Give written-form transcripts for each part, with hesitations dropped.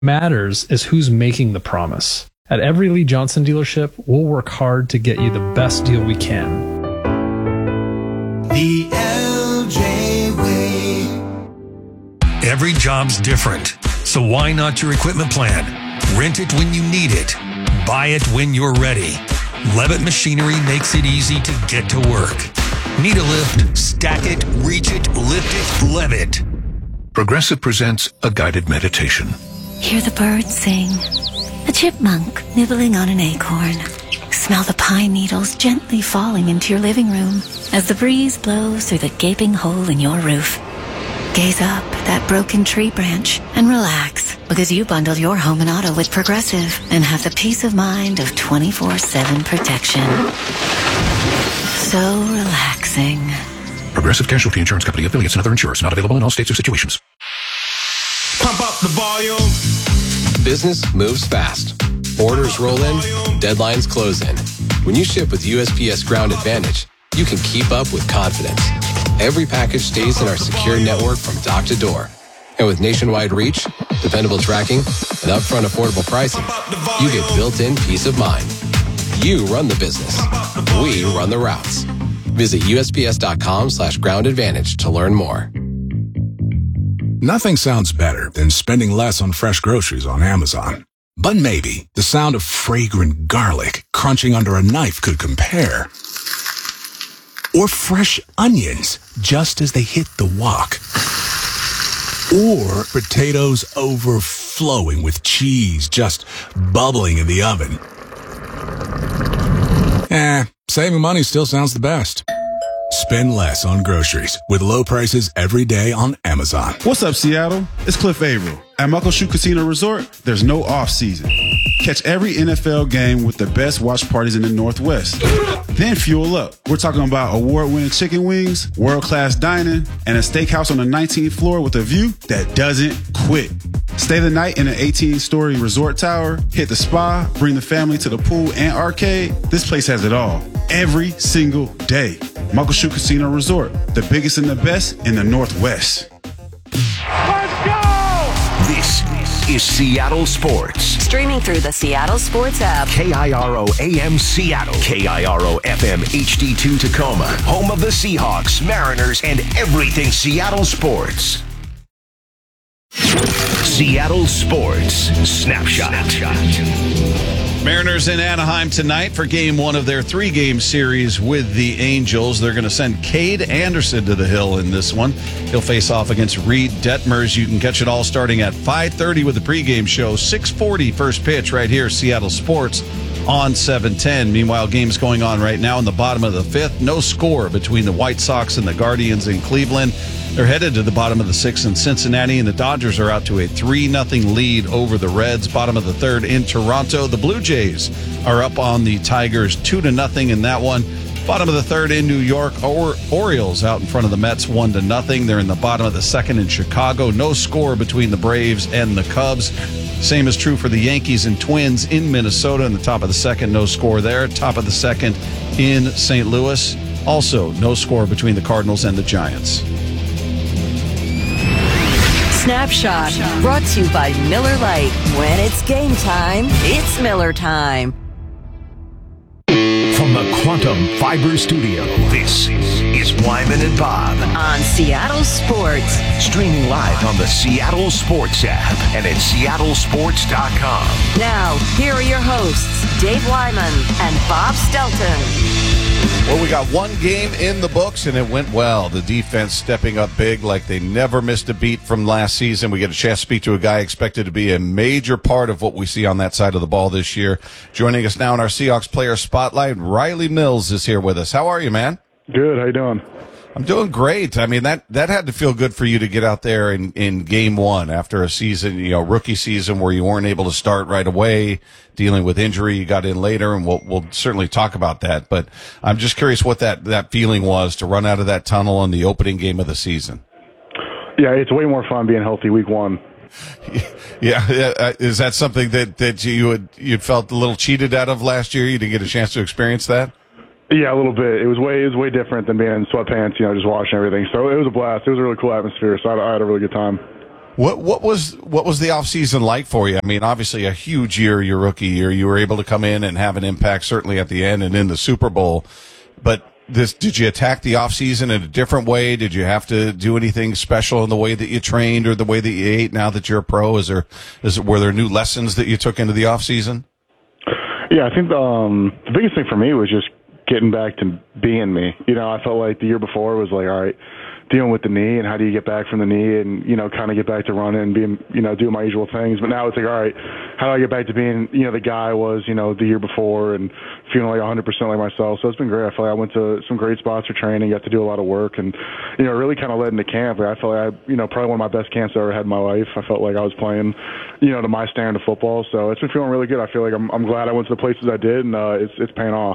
matters is who's making the promise. At every Lee Johnson dealership, we'll work hard to get you the best deal we can. The LJ Way. Every job's different, so why not your equipment plan? Rent it when you need it. Buy it when you're ready. Levitt Machinery makes it easy to get to work. Need a lift? Stack it, reach it, lift it, Levitt. Progressive presents a guided meditation. Hear the birds sing. A chipmunk nibbling on an acorn. Smell the pine needles gently falling into your living room as the breeze blows through the gaping hole in your roof. Gaze up at that broken tree branch and relax, because you bundled your home and auto with Progressive and have the peace of mind of 24/7 protection. So relaxing. Progressive Casualty Insurance Company, affiliates, and other insurers. Not available in all states or situations. Pump up the volume. Business moves fast. Orders roll in, deadlines close in. When you ship with USPS Ground Advantage, you can keep up with confidence. Every package stays in our secure network from dock to door. And with nationwide reach, dependable tracking, and upfront affordable pricing, you get built-in peace of mind. You run the business. We run the routes. Visit USPS.com/Ground Advantage to learn more. Nothing sounds better than spending less on fresh groceries on Amazon. But maybe the sound of fragrant garlic crunching under a knife could compare. Or fresh onions just as they hit the wok. Or potatoes overflowing with cheese just bubbling in the oven. Saving money still sounds the best. Spend less on groceries with low prices every day on Amazon. What's up, Seattle? It's Cliff Averill. At Muckleshoot Casino Resort, there's no off-season. Catch every NFL game with the best watch parties in the Northwest. Then fuel up. We're talking about award-winning chicken wings, world-class dining, and a steakhouse on the 19th floor with a view that doesn't quit. Stay the night in an 18-story resort tower, hit the spa, bring the family to the pool and arcade. This place has it all. Every single day. Muckleshoot Casino Resort, the biggest and the best in the Northwest. Let's go! This is Seattle Sports. Streaming through the Seattle Sports app. KIRO AM Seattle. KIRO FM HD2 Tacoma. Home of the Seahawks, Mariners, and everything Seattle sports. Seattle Sports Snapshot. Mariners in Anaheim tonight for game one of their three-game series with the Angels. They're going to send Cade Anderson to the hill in this one. He'll face off against Reed Detmers. You can catch it all starting at 5:30 with the pregame show. 6:40 first pitch right here, Seattle Sports on 710. Meanwhile, games going on right now in the bottom of the fifth. No score between the White Sox and the Guardians in Cleveland. They're headed to the bottom of the sixth in Cincinnati, and the Dodgers are out to a 3-0 lead over the Reds. Bottom of the third in Toronto. The Blue Jays are up on the Tigers 2-0 in that one. Bottom of the third in New York. Orioles out in front of the Mets 1-0. They're in the bottom of the second in Chicago. No score between the Braves and the Cubs. Same is true for the Yankees and Twins in Minnesota. In the top of the second, no score there. Top of the second in St. Louis. Also, no score between the Cardinals and the Giants. Snapshot, brought to you by Miller Lite. When it's game time, it's Miller time. From the Quantum Fiber Studio, this is Wyman and Bob on Seattle Sports. Streaming live on the Seattle Sports app and at seattlesports.com. Now, here are your hosts, Dave Wyman and Bob Stelton. Well, we got one game in the books, and it went well. The defense stepping up big like they never missed a beat from last season. We get a chance to speak to a guy expected to be a major part of what we see on that side of the ball this year. Joining us now in our Seahawks Player Spotlight, Riley Mills is here with us. How are you, man? Good. How you doing? I'm doing great. I mean, that had to feel good for you to get out there in game one after a season, rookie season where you weren't able to start right away, dealing with injury. You got in later, and we'll certainly talk about that. But I'm just curious what that feeling was to run out of that tunnel in the opening game of the season. Yeah, it's way more fun being healthy week one. Yeah. Is that something that you felt a little cheated out of last year? You didn't get a chance to experience that? Yeah, a little bit. It was way different than being in sweatpants, just watching everything. So it was a blast. It was a really cool atmosphere. So I had a really good time. What was the offseason like for you? I mean, obviously a huge year, your rookie year. You were able to come in and have an impact certainly at the end and in the Super Bowl. But did you attack the offseason in a different way? Did you have to do anything special in the way that you trained or the way that you ate now that you're a pro? Were there new lessons that you took into the offseason? Yeah, I think the biggest thing for me was just getting back to being me. I felt like the year before was like, all right, dealing with the knee and how do you get back from the knee and, kind of get back to running and being, doing my usual things. But now it's like, all right, how do I get back to being, the guy I was, the year before and feeling like 100% like myself. So it's been great. I feel like I went to some great spots for training, got to do a lot of work and, really kind of led into camp. I felt like probably one of my best camps I ever had in my life. I felt like I was playing, to my standard of football. So it's been feeling really good. I feel like I'm glad I went to the places I did and it's paying off.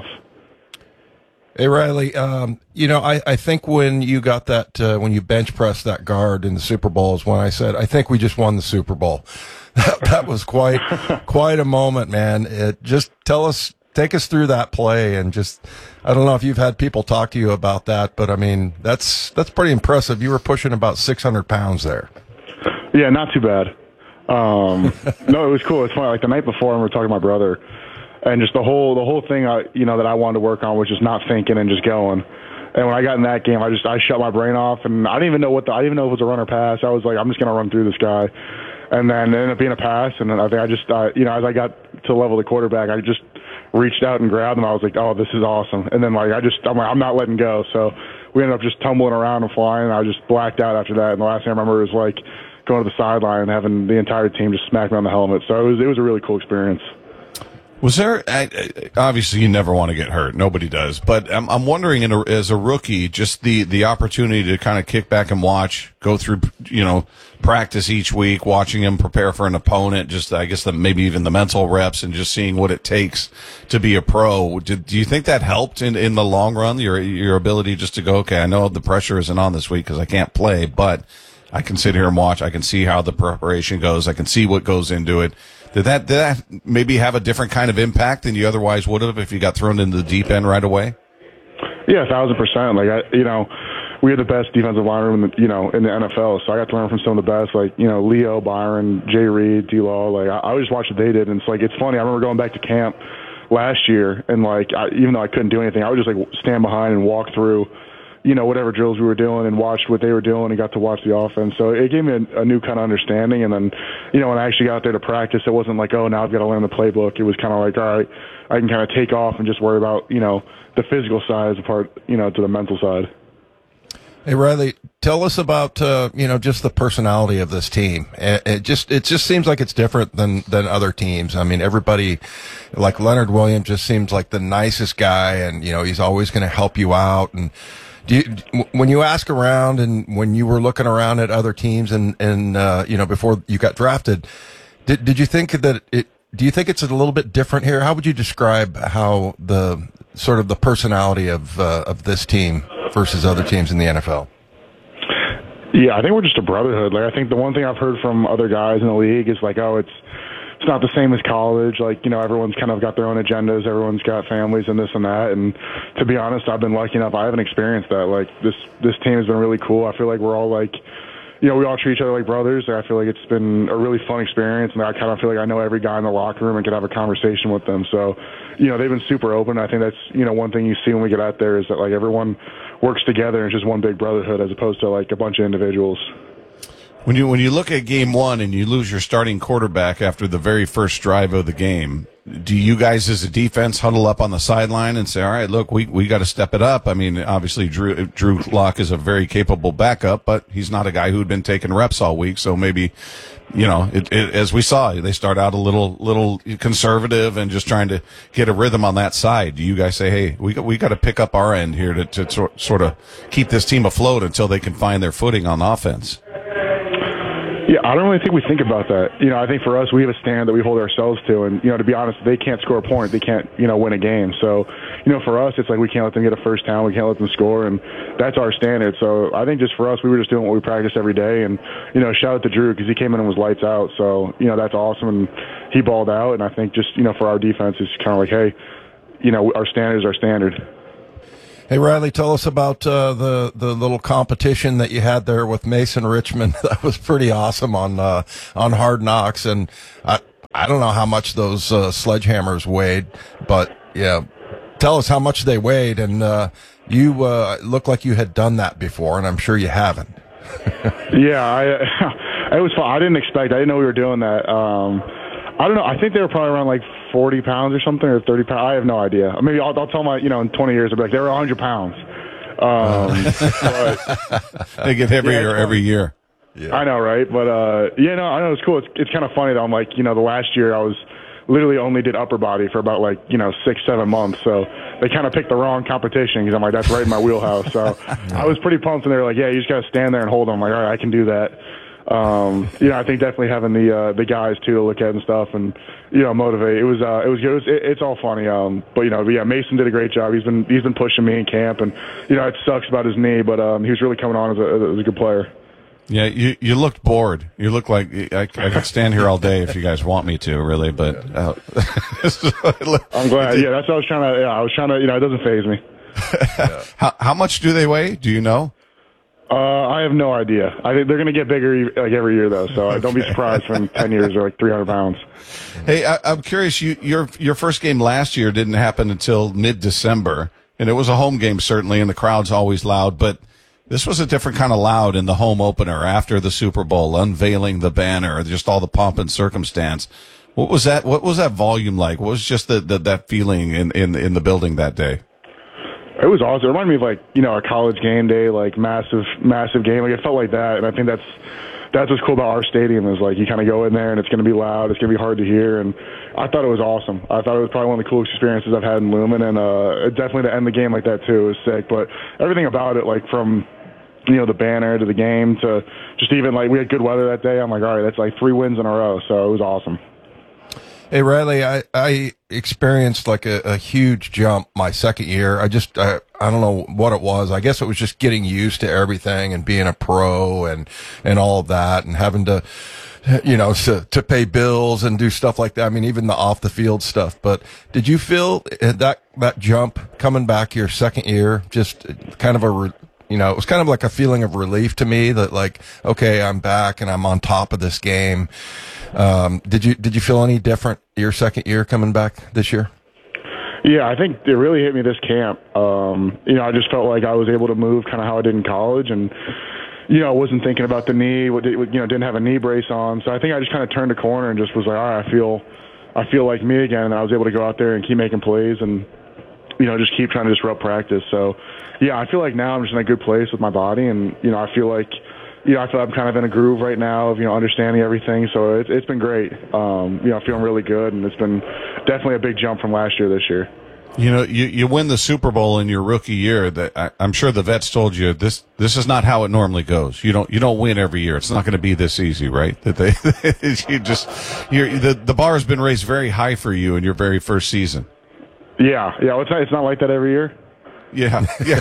Hey, Riley, I think when you got that, when you bench pressed that guard in the Super Bowl is when I said, I think we just won the Super Bowl. That was quite a moment, man. Take us through that play and I don't know if you've had people talk to you about that, but I mean, that's pretty impressive. You were pushing about 600 pounds there. Yeah, not too bad. No, it was cool. It's funny. Like the night before, we were talking to my brother. And just the whole thing, that I wanted to work on was just not thinking and just going. And when I got in that game, I shut my brain off, and I didn't even know if it was a run or pass. I was like, I'm just gonna run through this guy, and then it ended up being a pass. And then I think as I got to level the quarterback, I just reached out and grabbed him. I was like, oh, this is awesome. And then I'm like, I'm not letting go. So we ended up just tumbling around and flying. And I just blacked out after that. And the last thing I remember was like going to the sideline and having the entire team just smack me on the helmet. So it was a really cool experience. Was there, obviously you never want to get hurt. Nobody does. But I'm wondering, as a rookie, just the opportunity to kind of kick back and watch, go through, practice each week, watching him prepare for an opponent, just, I guess, maybe even the mental reps and just seeing what it takes to be a pro. Do you think that helped in the long run, your ability just to go, okay, I know the pressure isn't on this week because I can't play, but I can sit here and watch. I can see how the preparation goes. I can see what goes into it. Did that maybe have a different kind of impact than you otherwise would have if you got thrown into the deep end right away? Yeah, 1,000%. Like we had the best defensive line room in the NFL, so I got to learn from some of the best, like Leo, Byron, Jay Reed, D-Law. Like I always watched what they did, and it's funny. I remember going back to camp last year, and even though I couldn't do anything, I would just stand behind and walk through whatever drills we were doing and watched what they were doing and got to watch the offense. So it gave me a new kind of understanding. And then, when I actually got out there to practice, it wasn't like, oh, now I've got to learn the playbook. It was kind of like, all right, I can kind of take off and just worry about, the physical side as a part, to the mental side. Hey, Riley, tell us about, just the personality of this team. It just seems like it's different than other teams. I mean, everybody, like Leonard Williams, just seems like the nicest guy, and, he's always going to help you out. And when you ask around and when you were looking around at other teams and before you got drafted, did you think that do you think it's a little bit different here? How would you describe how the sort of the personality of this team versus other teams in the NFL? Yeah, I think we're just a brotherhood. Like, I think the one thing I've heard from other guys in the league is like, oh, it's not the same as college. Like, everyone's kind of got their own agendas. Everyone's got families and this and that. And to be honest, I've been lucky enough. I haven't experienced that. Like, this team has been really cool. I feel like we're all like, we all treat each other like brothers. I feel like it's been a really fun experience. And I kind of feel like I know every guy in the locker room and can have a conversation with them. So, they've been super open. I think that's, one thing you see when we get out there is that, like, everyone works together and it's just one big brotherhood as opposed to, like, a bunch of individuals. When you look at game one and you lose your starting quarterback after the very first drive of the game, do you guys as a defense huddle up on the sideline and say, all right, look, we got to step it up? I mean, obviously Drew Lock is a very capable backup, but he's not a guy who'd been taking reps all week. So maybe, as we saw, they start out a little conservative and just trying to get a rhythm on that side. Do you guys say, hey, we got to pick up our end here to sort of keep this team afloat until they can find their footing on offense? Yeah, I don't really think we think about that. I think for us, we have a standard that we hold ourselves to. And, to be honest, they can't score a point. They can't, win a game. So, for us, it's like we can't let them get a first down. We can't let them score. And that's our standard. So I think just for us, we were just doing what we practice every day. And, shout out to Drew because he came in and was lights out. So, that's awesome. And he balled out. And I think just, for our defense, it's kind of like, hey, our standard is our standard. Hey, Riley, tell us about the little competition that you had there with Mason Richmond. That was pretty awesome on Hard Knocks, and I don't know how much those sledgehammers weighed, but yeah, tell us how much they weighed. And you looked like you had done that before, and I'm sure you haven't. Yeah, it was fun. I didn't know we were doing that. I don't know. I think they were probably around like 40 pounds or something, or 30 pounds. I have no idea. Maybe I'll tell my, in 20 years, I'll be like, they were 100 pounds. But, they get heavier every year. Yeah. I know, right? But, I know it's cool. It's kind of funny that I'm like, the last year I was literally only did upper body for about 6-7 months. So they kind of picked the wrong competition because I'm like, that's right in my wheelhouse. So I was pretty pumped, and they were like, yeah, you just got to stand there and hold them. I'm like, all right, I can do that. I think definitely having the guys too to look at and stuff and, motivate. It was good. It's all funny. But Mason did a great job. He's been pushing me in camp, and, it sucks about his knee, but, he was really coming on as a good player. Yeah, you looked bored. You look like I could stand here all day if you guys want me to, really. But I'm glad. Yeah, that's what I was trying to. Yeah, I was trying to. It doesn't faze me. How much do they weigh? Do you know? I have no idea. I think they're going to get bigger every year, though. So don't be surprised when 10 years they're 300 pounds. Hey, I'm curious. Your first game last year didn't happen until mid-December, and it was a home game certainly, and the crowd's always loud, but. This was a different kind of loud in the home opener after the Super Bowl, unveiling the banner, just all the pomp and circumstance. What was that? What was that volume like? What was just that feeling in the building that day? It was awesome. It reminded me of a college game day, massive game. It felt like that, and I think that's what's cool about our stadium is you kind of go in there and it's going to be loud, it's going to be hard to hear, and I thought it was awesome. I thought it was probably one of the coolest experiences I've had in Lumen, and definitely to end the game like that too was sick. But everything about it, from the banner to the game to just even we had good weather that day. I'm like, all right, that's 3 wins in a row. So it was awesome. Hey, Riley, I experienced a huge jump my second year. I don't know what it was. I guess it was just getting used to everything and being a pro and all of that and having to, to pay bills and do stuff like that. I mean, even the off the field stuff. But did you feel that jump coming back your second year, just kind of it was kind of like a feeling of relief to me that okay, I'm back and I'm on top of this game. Did you feel any different your second year coming back this year? Yeah, I think it really hit me this camp. I just felt like I was able to move kind of how I did in college, and I wasn't thinking about the knee. Didn't have a knee brace on, so I think I just kind of turned a corner and just was like, all right, I feel like me again, and I was able to go out there and keep making plays and just keep trying to disrupt practice. So, yeah, I feel like now I'm just in a good place with my body, and I feel like I'm kind of in a groove right now of understanding everything. So it's been great. Feeling really good, and it's been definitely a big jump from last year this year. You win the Super Bowl in your rookie year. That I'm sure the vets told you this is not how it normally goes. You don't win every year. It's not going to be this easy, right? That the bar has been raised very high for you in your very first season. Yeah. It's not like that every year. Yeah.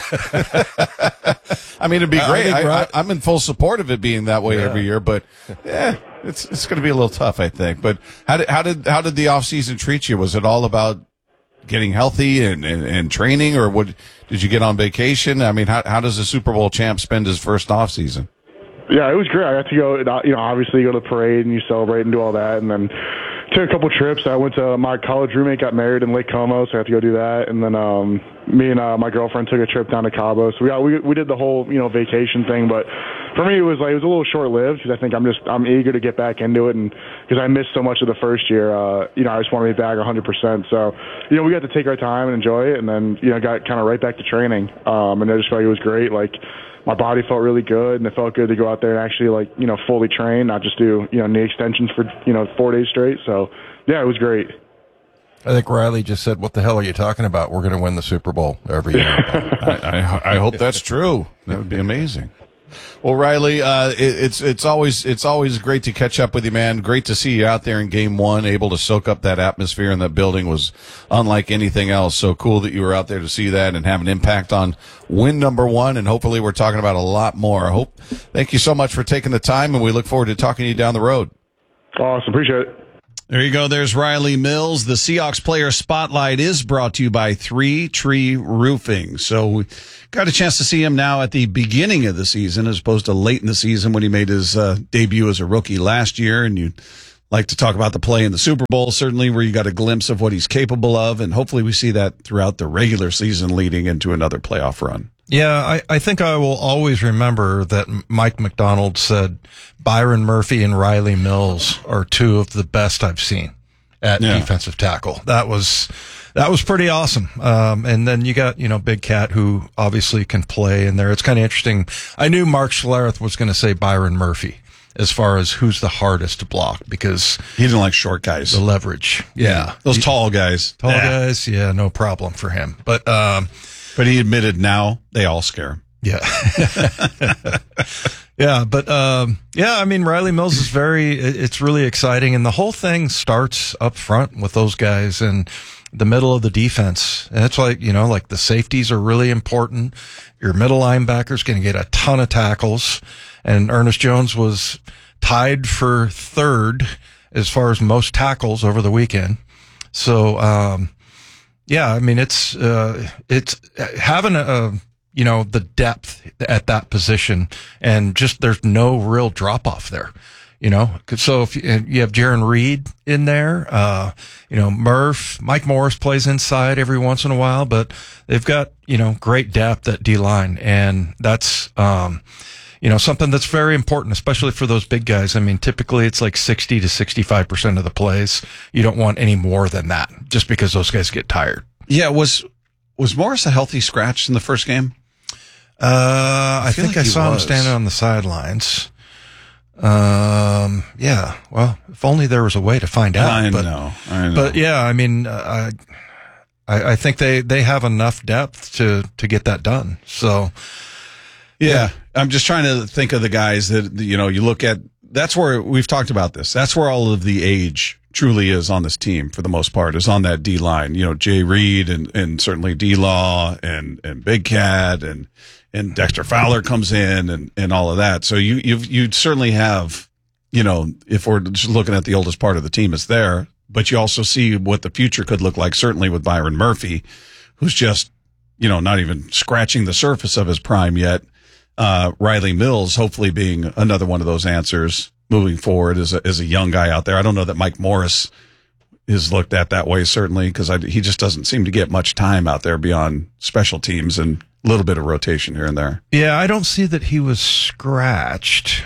I mean, it'd be great. I'm in full support of it being that way every year, but it's going to be a little tough, I think. But how did the off season treat you? Was it all about getting healthy and training, or did you get on vacation? I mean, how does a Super Bowl champ spend his first off season? Yeah, it was great. I got to go, obviously you go to the parade and you celebrate and do all that, and then took a couple trips. I went to my college roommate got married in Lake Como, so I had to go do that. And then me and my girlfriend took a trip down to Cabo. So we did the whole vacation thing. But for me, it was a little short lived because I think I'm eager to get back into it, and because I missed so much of the first year. I just want to be back 100%. So we got to take our time and enjoy it, and then got kind of right back to training. And I just felt like it was great. My body felt really good, and it felt good to go out there and actually fully train, not just do knee extensions for 4 days straight. So yeah, it was great. I think Riley just said, "What the hell are you talking about? We're going to win the Super Bowl every year." I hope that's true. That would be amazing. Well, Riley, it's always great to catch up with you, man. Great to see you out there in Game 1, able to soak up that atmosphere in that building was unlike anything else. So cool that you were out there to see that and have an impact on win number 1, and hopefully we're talking about a lot more. Thank you so much for taking the time, and we look forward to talking to you down the road. Awesome. Appreciate it. There you go. There's Riley Mills. The Seahawks Player Spotlight is brought to you by 3 Tree Roofing. So we got a chance to see him now at the beginning of the season as opposed to late in the season when he made his debut as a rookie last year. And you like to talk about the play in the Super Bowl, certainly, where you got a glimpse of what he's capable of. And hopefully we see that throughout the regular season leading into another playoff run. Yeah, I think I will always remember that Mike McDonald said Byron Murphy and Riley Mills are 2 of the best I've seen at defensive tackle. That was pretty awesome. And then you got, Big Cat, who obviously can play in there. It's kind of interesting. I knew Mark Schlereth was going to say Byron Murphy as far as who's the hardest to block, because he didn't like short guys. The leverage. Yeah. Those tall guys. Tall guys. Yeah, no problem for him. But he admitted now they all scare him. Yeah. Yeah. But, I mean, Riley Mills is it's really exciting. And the whole thing starts up front with those guys in the middle of the defense. And it's like, like the safeties are really important. Your middle linebacker's going to get a ton of tackles. And Ernest Jones was tied for 3rd as far as most tackles over the weekend. So, I mean, it's having the depth at that position, and just there's no real drop off there, So if you have Jaron Reed in there, Mike Morris plays inside every once in a while, but they've got, great depth at D line, and that's, something that's very important, especially for those big guys. I mean, typically it's like 60 to 65% of the plays. You don't want any more than that, just because those guys get tired. Yeah. Was Morris a healthy scratch in the first game? I think I saw him standing on the sidelines. Yeah. Well, if only there was a way to find out. I know. But yeah, I mean, I think they have enough depth to get that done. So, yeah. I'm just trying to think of the guys that, you look at. That's where we've talked about this. That's where all of the age truly is on this team for the most part, is on that D line. Jay Reed and certainly D-Law and Big Cat and Dexter Fowler comes in and all of that. So you'd certainly have, if we're just looking at the oldest part of the team, it's there, but you also see what the future could look like, certainly with Byron Murphy, who's just, not even scratching the surface of his prime yet. Riley Mills, hopefully being another one of those answers moving forward as a young guy out there. I don't know that Mike Morris is looked at that way, certainly, because he just doesn't seem to get much time out there beyond special teams and a little bit of rotation here and there. Yeah, I don't see that he was scratched.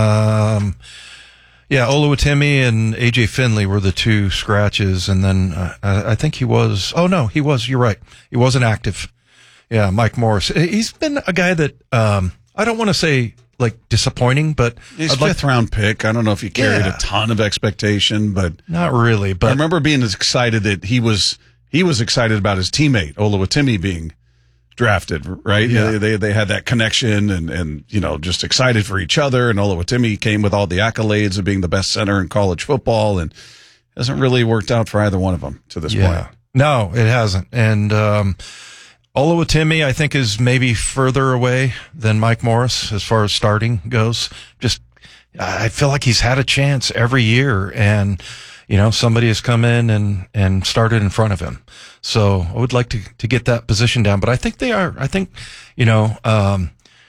Oluwatimi and AJ Finley were the 2 scratches, and then I think he was. Oh no, he was. You're right. He wasn't active. Yeah, Mike Morris. He's been a guy that I don't want to say like disappointing, but he's a 5th round pick. I don't know if he carried a ton of expectation, but not really. But I remember being excited that he was excited about his teammate Oluwatimi being drafted. Right? Yeah. They had that connection and just excited for each other. And Oluwatimi came with all the accolades of being the best center in college football, and hasn't really worked out for either one of them to this point. No, it hasn't. And Oluwatimi, I think, is maybe further away than Mike Morris as far as starting goes. Just, I feel like he's had a chance every year, and, somebody has come in and started in front of him. So I would like to get that position down, but I think they are. I think, Jalen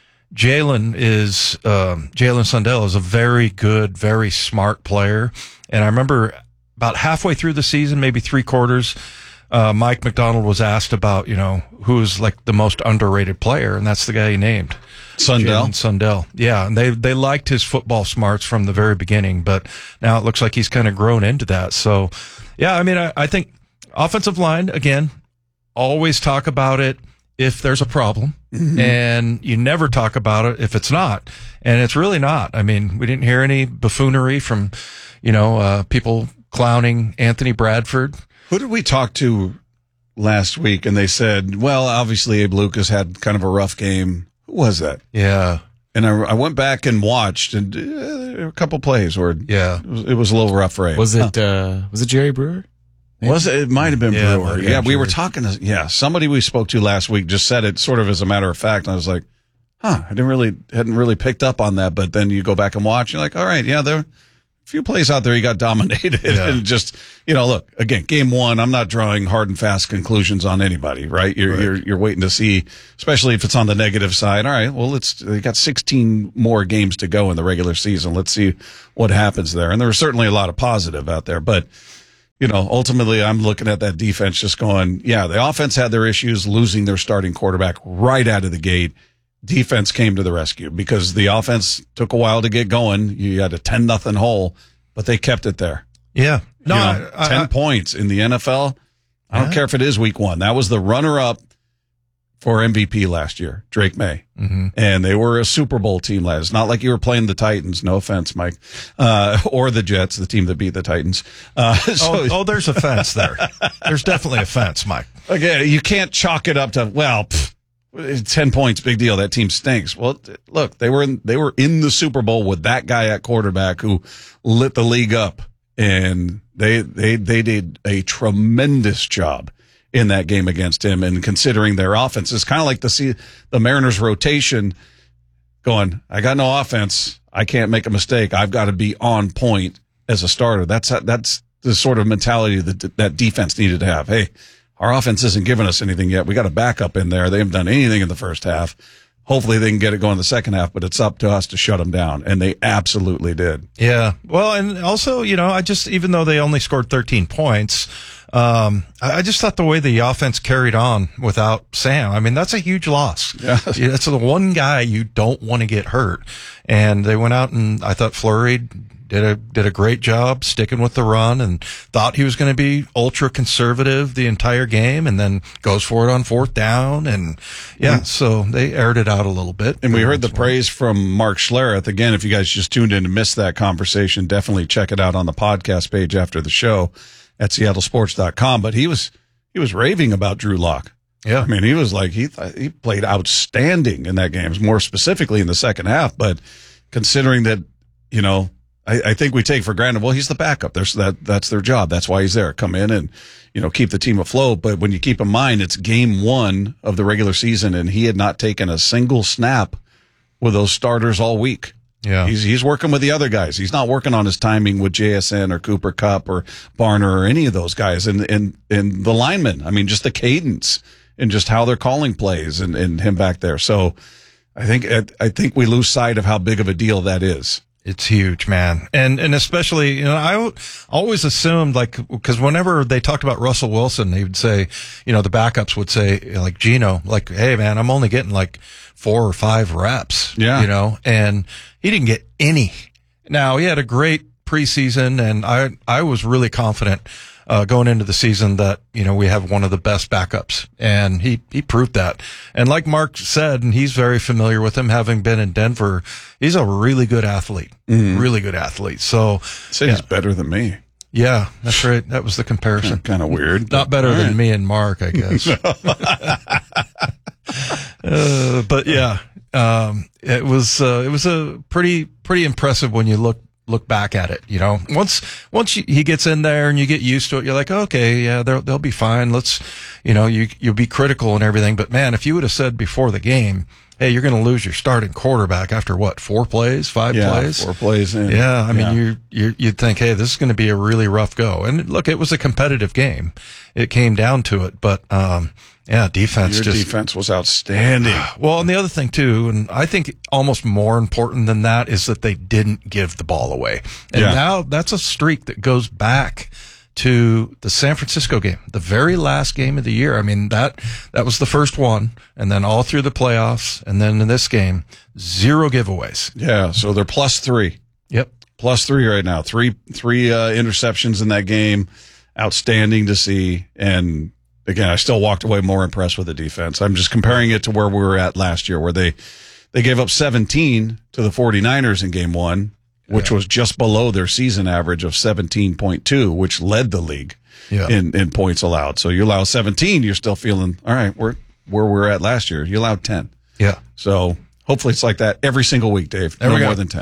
Sundell is a very good, very smart player. And I remember about halfway through the season, maybe 3/4, Mike McDonald was asked about, who's like the most underrated player, and that's the guy he named. Sundell. Yeah. And they liked his football smarts from the very beginning, but now it looks like he's kind of grown into that. So, yeah, I mean, I think offensive line, again, always talk about it if there's a problem, and you never talk about it if it's not. And it's really not. I mean, we didn't hear any buffoonery from, people clowning Anthony Bradford. Who did we talk to last week? And they said, well, obviously Abe Lucas had kind of a rough game. Who was that? Yeah. And I went back and watched, and a couple plays where it was a little rough for Abe. Was it Jerry Brewer? Was it? It might have been Brewer. Yeah, we Jerry. were talking. Somebody we spoke to last week just said it sort of as a matter of fact. And I was like, I hadn't really picked up on that. But then you go back and watch, you're like, all right, yeah, few plays out there he got dominated. And just, look, again, game one, I'm not drawing hard and fast conclusions on anybody, right? You're waiting to see, especially if it's on the negative side. All right, well, they got 16 more games to go in the regular season. Let's see what happens there. And there was certainly a lot of positive out there, but ultimately I'm looking at that defense just going, the offense had their issues losing their starting quarterback right out of the gate. Defense came to the rescue because the offense took a while to get going. You had a 10-0 hole, but they kept it there. Yeah. No, 10 points in the NFL. I don't care if it is week one. That was the runner-up for MVP last year, Drake May. Mm-hmm. And they were a Super Bowl team last. It's not like you were playing the Titans. No offense, Mike. Or the Jets, the team that beat the Titans. There's a fence there. There's definitely a fence, Mike. Okay, you can't chalk it up to, 10 points, big deal. That team stinks. Well, look, they were in the Super Bowl with that guy at quarterback who lit the league up, and they did a tremendous job in that game against him. And considering their offense is kind of like the Mariners rotation going, I got no offense. I can't make a mistake. I've got to be on point as a starter. That's the sort of mentality that defense needed to have. Hey, our offense isn't giving us anything yet. We got a backup in there. They haven't done anything in the first half. Hopefully they can get it going in the second half, but it's up to us to shut them down. And they absolutely did. Yeah. Well, and also, even though they only scored 13 points, I just thought the way the offense carried on without Sam, I mean, that's a huge loss. Yeah. That's the one guy you don't want to get hurt. And they went out and I thought Fleury did a great job sticking with the run and thought he was going to be ultra conservative the entire game and then goes for it on fourth down. And so they aired it out a little bit. And we heard the praise from Mark Schlereth. Again, if you guys just tuned in and missed that conversation, definitely check it out on the podcast page after the show at seattlesports.com. But he was raving about Drew Lock. Yeah. I mean, he was like, he played outstanding in that game, more specifically in the second half. But considering that, I think we take for granted, well, he's the backup. That's their job. That's why he's there. Come in and, keep the team afloat. But when you keep in mind, it's game one of the regular season and he had not taken a single snap with those starters all week. Yeah. He's working with the other guys. He's not working on his timing with JSN or Cooper Kupp or Barner or any of those guys. And the linemen, I mean, just the cadence and just how they're calling plays and him back there. So I think we lose sight of how big of a deal that is. It's huge, man. And especially, I always assumed because whenever they talked about Russell Wilson, they would say, the backups would say like Geno, hey man, I'm only getting 4 or 5 reps. Yeah. And he didn't get any. Now he had a great preseason and I was really confident going into the season that, we have one of the best backups and he proved that. And like Mark said, and he's very familiar with him having been in Denver, he's a really good athlete, really good athlete. So he's better than me. Yeah, that's right. That was the comparison. Kind of weird. Not better than me and Mark, I guess. But yeah, it was a pretty impressive when you look back at it. Once he gets in there and you get used to it, you're like, okay, yeah, they'll be fine. Let's, you'll be critical and everything. But man, if you would have said before the game, hey, you're going to lose your starting quarterback after 4 plays, 5 plays? 4 plays in. Yeah. I mean, you'd think, hey, this is going to be a really rough go. And look, it was a competitive game. It came down to it, but, defense. Your defense was outstanding. Well, and the other thing too, and I think almost more important than that is that they didn't give the ball away. And now that's a streak that goes back to the San Francisco game, the very last game of the year. I mean, that was the first one, and then all through the playoffs, and then in this game, 0 giveaways. Yeah, so they're +3. Yep. +3 right now. Three interceptions in that game. Outstanding to see. And again, I still walked away more impressed with the defense. I'm just comparing it to where we were at last year, where they gave up 17 to the 49ers in game one, which was just below their season average of 17.2, which led the league in points allowed. So you allow 17, you're still feeling, all right, we're where we're at last year. You allowed 10. Yeah. So hopefully it's like that every single week, Dave. No more than 10.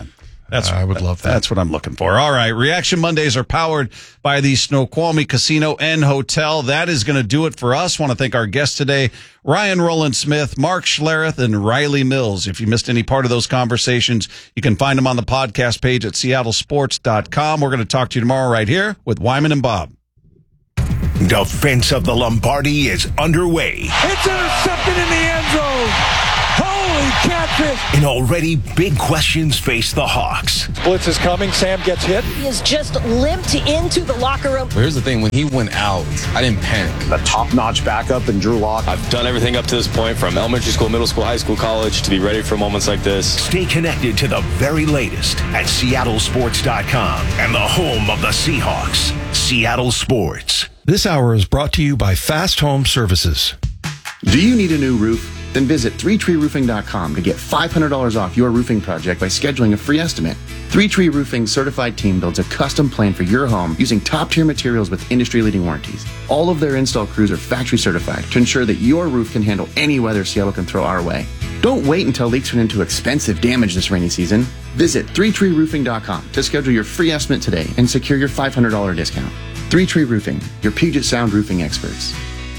I would love that. That's what I'm looking for. All right. Reaction Mondays are powered by the Snoqualmie Casino and Hotel. That is going to do it for us. Want to thank our guests today, Ryan Rowland-Smith, Mark Schlereth, and Riley Mills. If you missed any part of those conversations, you can find them on the podcast page at seattlesports.com. We're going to talk to you tomorrow right here with Wyman and Bob. Defense of the Lombardi is underway. It's intercepted in the end zone. Holy catfish. And already big questions face the Hawks. Blitz is coming. Sam gets hit. He has just limped into the locker room. But here's the thing. When he went out, I didn't panic. The top-notch backup in Drew Lock. I've done everything up to this point, from elementary school, middle school, high school, college, to be ready for moments like this. Stay connected to the very latest at seattlesports.com and the home of the Seahawks, Seattle Sports. This hour is brought to you by Fast Home Services. Do you need a new roof? Then visit 3treeroofing.com to get $500 off your roofing project by scheduling a free estimate. 3Tree Roofing's certified team builds a custom plan for your home using top-tier materials with industry-leading warranties. All of their install crews are factory certified to ensure that your roof can handle any weather Seattle can throw our way. Don't wait until leaks turn into expensive damage this rainy season. Visit 3treeroofing.com to schedule your free estimate today and secure your $500 discount. 3Tree Roofing, your Puget Sound roofing experts.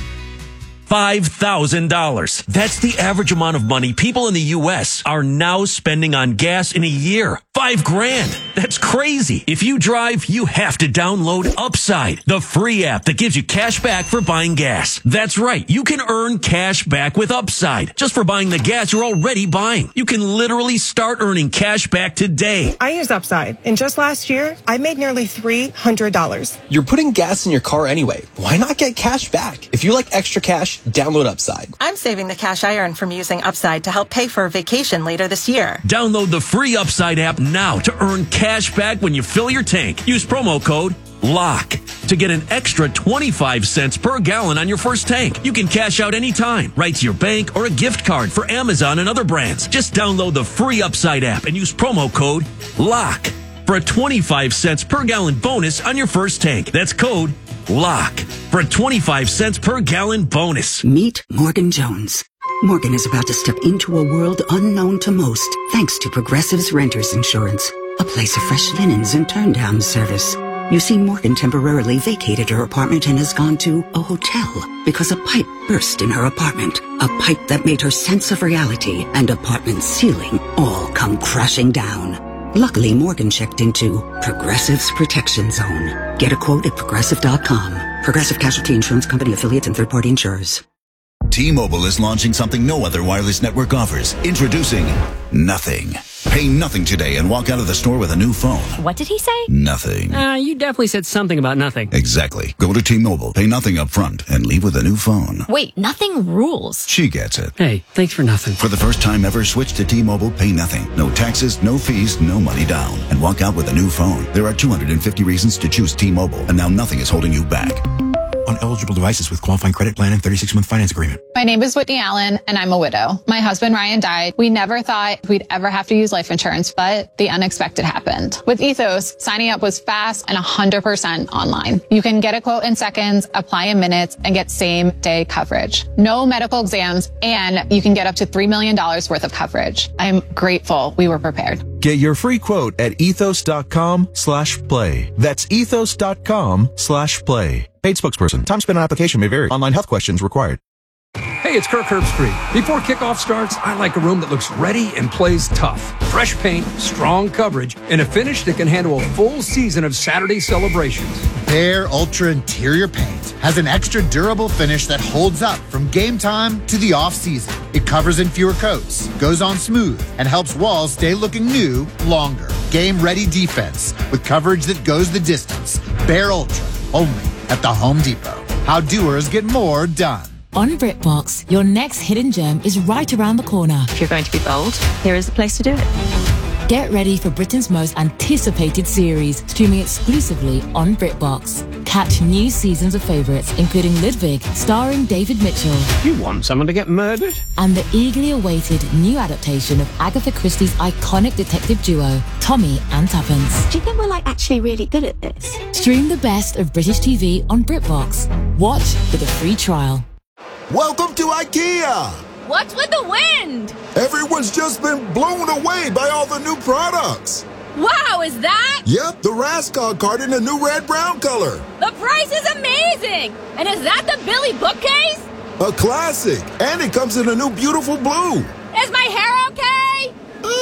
$5,000. That's the average amount of money people in the U.S. are now spending on gas in a year. $5,000. That's crazy. If you drive, you have to download Upside, the free app that gives you cash back for buying gas. That's right. You can earn cash back with Upside just for buying the gas you're already buying. You can literally start earning cash back today. I use Upside, and just last year, I made nearly $300. You're putting gas in your car anyway. Why not get cash back? If you like extra cash, download Upside. I'm saving the cash I earn from using Upside to help pay for a vacation later this year. Download the free Upside app now to earn cash back when you fill your tank. Use promo code LOCK to get an extra 25 cents per gallon on your first tank. You can cash out anytime, right to your bank or a gift card for Amazon and other brands. Just download the free Upside app and use promo code LOCK for a 25 cents per gallon bonus on your first tank. That's code LOCK for a 25 cents per gallon bonus. Meet Morgan Jones. Morgan is about to step into a world unknown to most, thanks to Progressive's Renters Insurance, a place of fresh linens and turn-down service. You see, Morgan temporarily vacated her apartment and has gone to a hotel because a pipe burst in her apartment. A pipe that made her sense of reality and apartment ceiling all come crashing down. Luckily, Morgan checked into Progressive's Protection Zone. Get a quote at Progressive.com. Progressive Casualty Insurance Company affiliates and third-party insurers. T-Mobile is launching something no other wireless network offers. Introducing Nothing. Pay nothing today and walk out of the store with a new phone. What did he say? Nothing. You definitely said something about nothing. Exactly. Go to T-Mobile, pay nothing up front, and leave with a new phone. Wait, nothing rules. She gets it. Hey, thanks for nothing. For the first time ever, switch to T-Mobile, pay nothing. No taxes, no fees, no money down. And walk out with a new phone. There are 250 reasons to choose T-Mobile, and now nothing is holding you back. On eligible devices with qualifying credit plan and 36-month finance agreement. My name is Whitney Allen, and I'm a widow. My husband, Ryan, died. We never thought we'd ever have to use life insurance, but the unexpected happened. With Ethos, signing up was fast and 100% online. You can get a quote in seconds, apply in minutes, and get same-day coverage. No medical exams, and you can get up to $3 million worth of coverage. I'm grateful we were prepared. Get your free quote at ethos.com/play. That's ethos.com/play. Paid spokesperson. Time spent on application may vary. Online health questions required. Hey, it's Kirk Herbstreit. Before kickoff starts, I like a room that looks ready and plays tough. Fresh paint, strong coverage, and a finish that can handle a full season of Saturday celebrations. Behr Ultra Interior Paint has an extra durable finish that holds up from game time to the off-season. It covers in fewer coats, goes on smooth, and helps walls stay looking new longer. Game-ready defense with coverage that goes the distance. Behr Ultra, only at the Home Depot. How doers get more done. On BritBox, your next hidden gem is right around the corner. If you're going to be bold, here is the place to do it. Get ready for Britain's most anticipated series, streaming exclusively on BritBox. Catch new seasons of favourites, including Ludwig, starring David Mitchell. You want someone to get murdered? And the eagerly awaited new adaptation of Agatha Christie's iconic detective duo, Tommy and Tuppence. Do you think we're actually really good at this? Stream the best of British TV on BritBox. Watch with a free trial. Welcome to IKEA! What's with the wind? Everyone's just been blown away by all the new products. Wow, is that? Yep, the Rascal card in a new red-brown color. The price is amazing! And is that the Billy bookcase? A classic. And it comes in a new beautiful blue. Is my hair okay?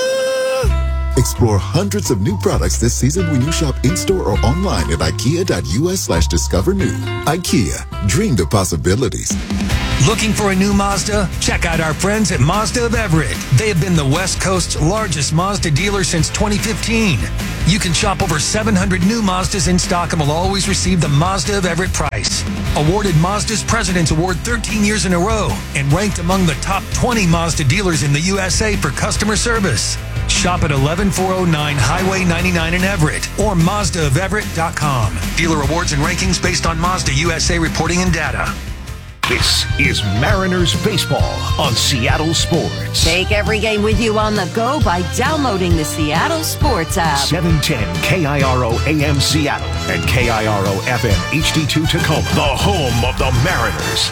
Explore hundreds of new products this season when you shop in-store or online at ikea.us/discover new. IKEA, dream the possibilities. Looking for a new Mazda? Check out our friends at Mazda of Everett. They have been the West Coast's largest Mazda dealer since 2015. You can shop over 700 new Mazdas in stock and will always receive the Mazda of Everett price. Awarded Mazda's President's Award 13 years in a row and ranked among the top 20 Mazda dealers in the USA for customer service. Shop at 11409 Highway 99 in Everett or MazdaofEverett.com. Dealer awards and rankings based on Mazda USA reporting and data. This is Mariners baseball on Seattle Sports. Take every game with you on the go by downloading the Seattle Sports app. 710 KIRO AM Seattle and KIRO FM HD2 Tacoma, the home of the Mariners.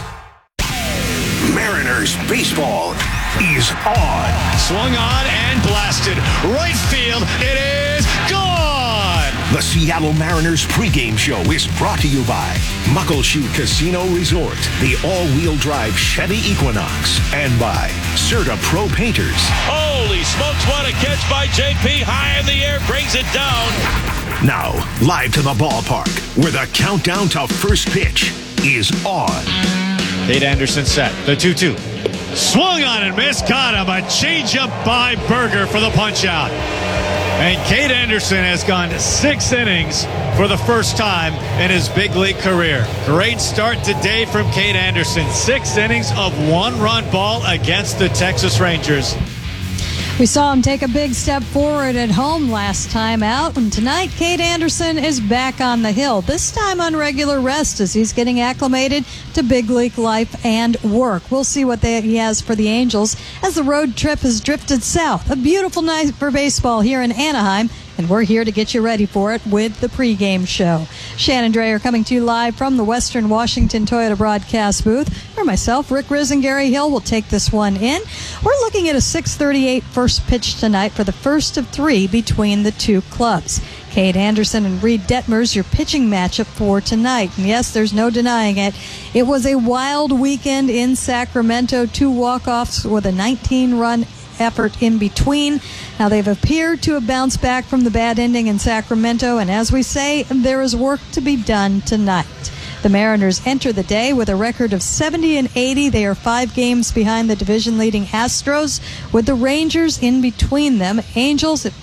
Mariners baseball is on. Swung on and blasted. Right field, it is gone! The Seattle Mariners pregame show is brought to you by Muckleshoot Casino Resort, the all-wheel drive Chevy Equinox, and by Serta Pro Painters. Holy smokes, what a catch by JP. High in the air, brings it down. Now, live to the ballpark, where the countdown to first pitch is on. Cade Anderson set, the 2-2. Swung on and missed, caught him. A changeup by Berger for the punch-out. And Cade Anderson has gone 6 innings for the first time in his big league career. Great start today from Cade Anderson. 6 innings of 1-run ball against the Texas Rangers. We saw him take a big step forward at home last time out, and tonight Cade Anderson is back on the hill, this time on regular rest as he's getting acclimated to big league life and work. We'll see what he has for the Angels as the road trip has drifted south. A beautiful night for baseball here in Anaheim, and we're here to get you ready for it with the pregame show. Shannon Dreyer coming to you live from the Western Washington Toyota broadcast booth, where myself, Rick Riz, and Gary Hill will take this one in. We're looking at a 6:38 first pitch tonight for the first of 3 between the two clubs. Cade Anderson and Reed Detmers, your pitching matchup for tonight. And yes, there's no denying it. It was a wild weekend in Sacramento. 2 walk-offs with a 19-run effort in between. Now they've appeared to have bounced back from the bad ending in Sacramento, and as we say, there is work to be done tonight. The Mariners enter the day with a record of 70-80. They are 5 games behind the division-leading Astros, with the Rangers in between them. Angels at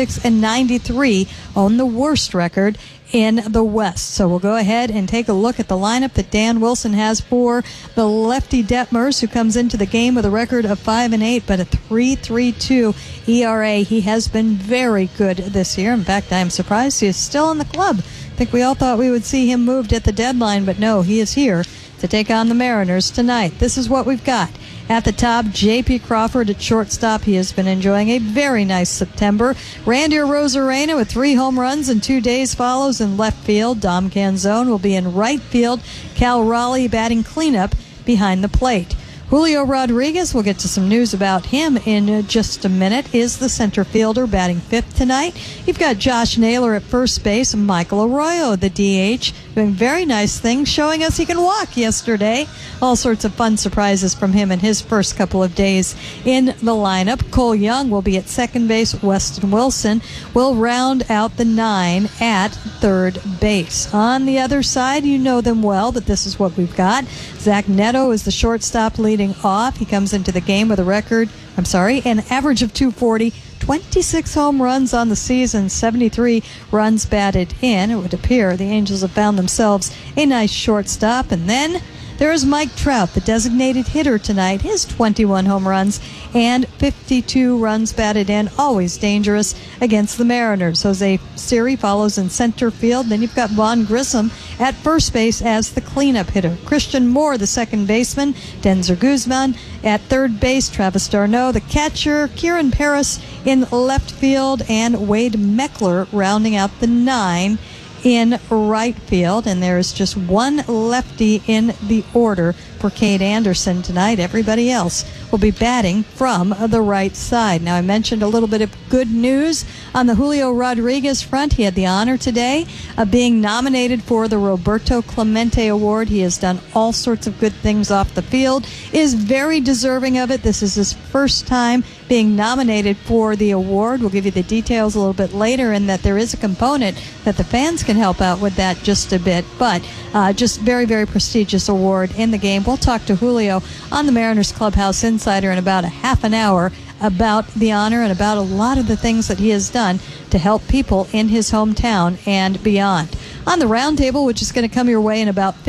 56-93 own the worst record in the West. So we'll go ahead and take a look at the lineup that Dan Wilson has for the lefty Detmers, who comes into the game with a record of 5-8, but a 3.32 ERA. He has been very good this year. In fact, I'm surprised he is still in the club. I think we all thought we would see him moved at the deadline, but no, he is here to take on the Mariners tonight. This is what we've got. At the top, J.P. Crawford at shortstop. He has been enjoying a very nice September. Randy Arozarena with 3 home runs in 2 days follows in left field. Dom Canzone will be in right field. Cal Raleigh batting cleanup behind the plate. Julio Rodriguez, we'll get to some news about him in just a minute, is the center fielder batting 5th tonight. You've got Josh Naylor at first base and Michael Arroyo, the DH, doing very nice things, showing us he can walk yesterday. All sorts of fun surprises from him in his first couple of days in the lineup. Cole Young will be at second base. Weston Wilson will round out the 9 at third base. On the other side, you know them well, but this is what we've got. Zach Neto is the shortstop leading off. He comes into the game with an average of 240, 26 home runs on the season, 73 runs batted in. It would appear the Angels have found themselves a nice shortstop. And then there is Mike Trout, the designated hitter tonight. His 21 home runs and 52 runs batted in, always dangerous against the Mariners. Jose Siri follows in center field. Then you've got Vaughn Grissom at first base as the cleanup hitter. Christian Moore, the second baseman. Denzer Guzman at third base. Travis d'Arnaud, the catcher. Kieran Paris in left field. And Wade Meckler rounding out the 9 in right field. And there is just one lefty in the order for Cade Anderson tonight. Everybody else will be batting from the right side. Now, I mentioned a little bit of good news on the Julio Rodriguez front. He had the honor today of being nominated for the Roberto Clemente Award. He has done all sorts of good things off the field, is very deserving of it. This is his first time being nominated for the award. We'll give you the details a little bit later, in that there is a component that the fans can help out with that just a bit. But just very, very prestigious award in the game. We'll talk to Julio on the Mariners Clubhouse Insider in about a half an hour about the honor and about a lot of the things that he has done to help people in his hometown and beyond. On the roundtable, which is going to come your way in about